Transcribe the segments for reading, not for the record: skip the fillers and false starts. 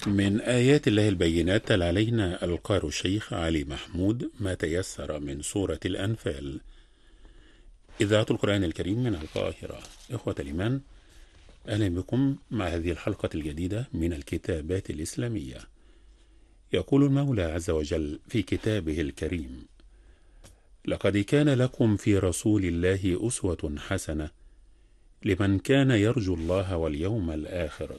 من آيات الله البينات تلا علينا القارئ الشيخ علي محمود ما تيسر من سورة الأنفال. إذاعة القرآن الكريم من القاهرة. إخوة الإيمان، أهلا بكم مع هذه الحلقة الجديدة من الكتابات الإسلامية. يقول المولى عز وجل في كتابه الكريم: لقد كان لكم في رسول الله أسوة حسنة لمن كان يرجو الله واليوم الآخر.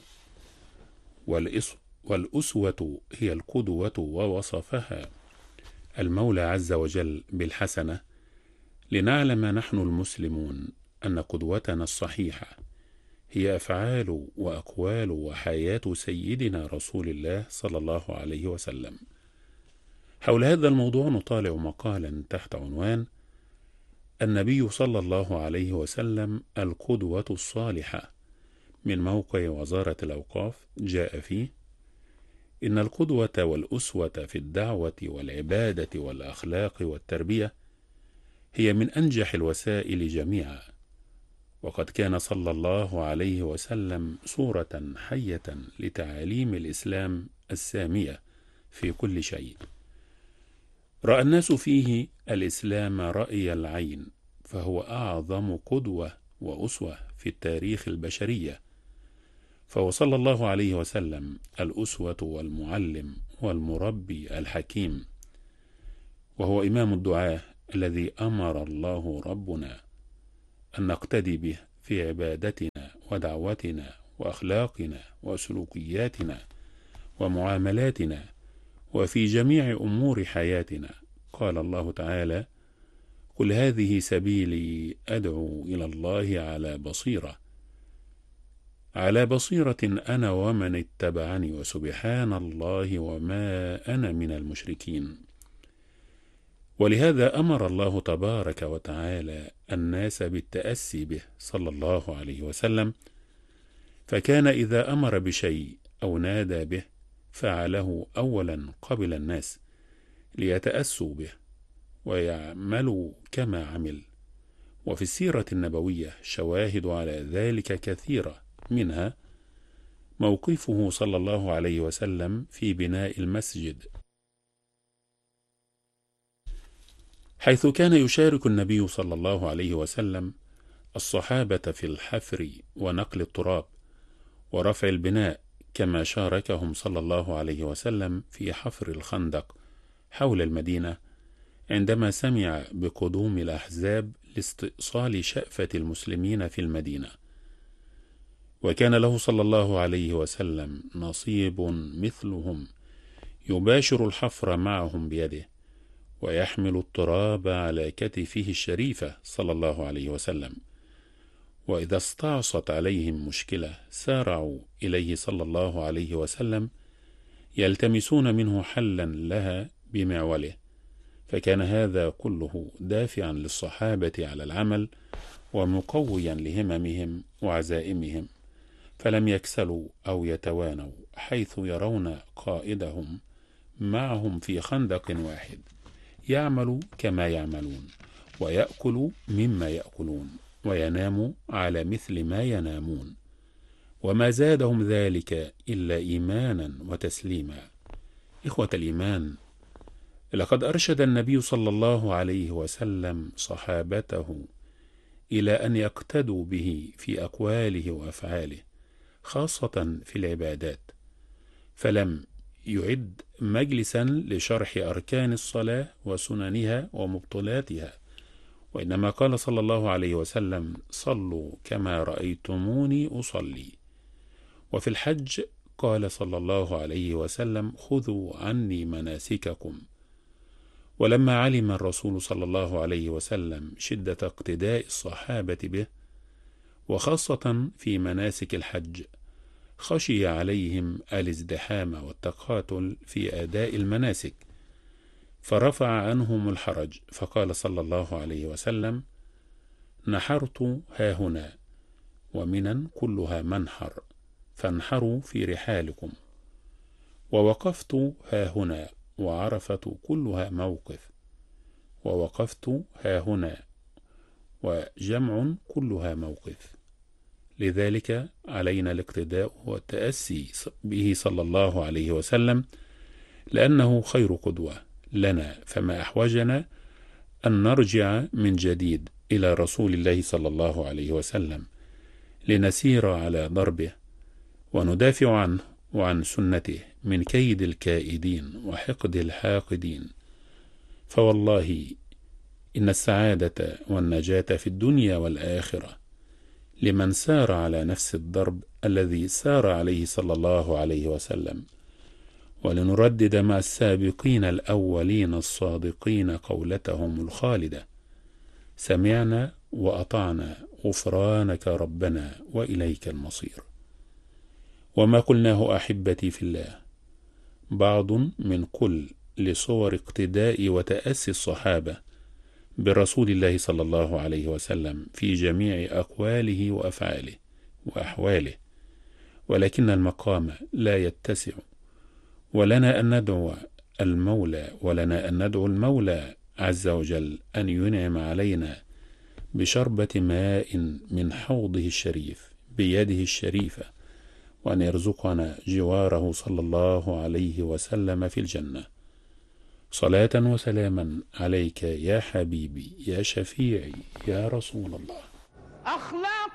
والأسوة هي القدوة، ووصفها المولى عز وجل بالحسنة لنعلم نحن المسلمون أن قدوتنا الصحيحة هي أفعال وأقوال وحياة سيدنا رسول الله صلى الله عليه وسلم. حول هذا الموضوع نطالع مقالا تحت عنوان: النبي صلى الله عليه وسلم القدوة الصالحة، من موقع وزارة الأوقاف. جاء فيه: إن القدوة والأسوة في الدعوة والعبادة والأخلاق والتربية هي من أنجح الوسائل جميعا، وقد كان صلى الله عليه وسلم صورة حية لتعاليم الإسلام السامية في كل شيء. رأى الناس فيه الإسلام رأي العين، فهو أعظم قدوة وأسوة في التاريخ البشرية، فهو صلى الله عليه وسلم الأسوة والمعلم والمربي الحكيم، وهو إمام الدعاة الذي أمر الله ربنا أن نقتدي به في عبادتنا ودعوتنا وأخلاقنا وسلوكياتنا ومعاملاتنا وفي جميع أمور حياتنا. قال الله تعالى: قل هذه سبيلي أدعو إلى الله على بصيرة أنا ومن اتبعني وسبحان الله وما أنا من المشركين. ولهذا أمر الله تبارك وتعالى الناس بالتأسي به صلى الله عليه وسلم، فكان إذا أمر بشيء أو نادى به فعله أولا قبل الناس ليتأسوا به ويعملوا كما عمل. وفي السيرة النبوية شواهد على ذلك كثيرة، منها موقفه صلى الله عليه وسلم في بناء المسجد، حيث كان يشارك النبي صلى الله عليه وسلم الصحابة في الحفر ونقل التراب ورفع البناء، كما شاركهم صلى الله عليه وسلم في حفر الخندق حول المدينة عندما سمع بقدوم الأحزاب لاستئصال شأفة المسلمين في المدينة. وكان له صلى الله عليه وسلم نصيب مثلهم، يباشر الحفر معهم بيده ويحمل التراب على كتفه الشريفة صلى الله عليه وسلم. وإذا استعصت عليهم مشكلة سارعوا إليه صلى الله عليه وسلم يلتمسون منه حلا لها بمعوله، فكان هذا كله دافعا للصحابة على العمل ومقويا لهممهم وعزائمهم، فلم يكسلوا أو يتوانوا، حيث يرون قائدهم معهم في خندق واحد يعمل كما يعملون، ويأكل مما يأكلون، وينام على مثل ما ينامون، وما زادهم ذلك إلا إيمانا وتسليما. إخوة الإيمان، لقد أرشد النبي صلى الله عليه وسلم صحابته إلى أن يقتدوا به في أقواله وأفعاله، خاصة في العبادات، فلم يعد مجلسا لشرح أركان الصلاة وسننها ومبطلاتها، وإنما قال صلى الله عليه وسلم: صلوا كما رأيتموني أصلي. وفي الحج قال صلى الله عليه وسلم: خذوا عني مناسككم. ولما علم الرسول صلى الله عليه وسلم شدة اقتداء الصحابة به، وخاصة في مناسك الحج، خشي عليهم الازدحام والتقاتل في أداء المناسك، فرفع عنهم الحرج، فقال صلى الله عليه وسلم: نحرت هاهنا، ومنا كلها منحر، فانحروا في رحالكم. ووقفت هاهنا، وعرفة كلها موقف، ووقفت هاهنا، وجمع كلها موقف. لذلك علينا الاقتداء والتأسي به صلى الله عليه وسلم، لأنه خير قدوة لنا، فما أحوجنا أن نرجع من جديد إلى رسول الله صلى الله عليه وسلم لنسير على ضربه وندافع عنه وعن سنته من كيد الكائدين وحقد الحاقدين. فوالله إن السعادة والنجاة في الدنيا والآخرة لمن سار على نفس الضرب الذي سار عليه صلى الله عليه وسلم. ولنردد مع السابقين الأولين الصادقين قولتهم الخالدة: سمعنا وأطعنا غفرانك ربنا وإليك المصير. وما قلناه أحبتي في الله بعض من كل لصور اقتداء وتأسي الصحابة برسول الله صلى الله عليه وسلم في جميع أقواله وأفعاله وأحواله، ولكن المقام لا يتسع، ولنا أن ندعو المولى عز وجل أن ينعم علينا بشربة ماء من حوضه الشريف بيده الشريفة، وأن يرزقنا جواره صلى الله عليه وسلم في الجنة. صلاة وسلاما عليك يا حبيبي يا شفيعي يا رسول الله. أخلاق